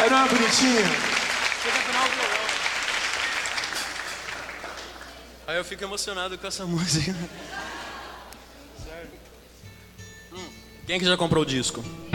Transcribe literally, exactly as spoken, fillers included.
Aí não é bonitinho? Chega afinal o violão. Aí eu fico emocionado com essa música. Sério. Hum. Quem é que já comprou o disco?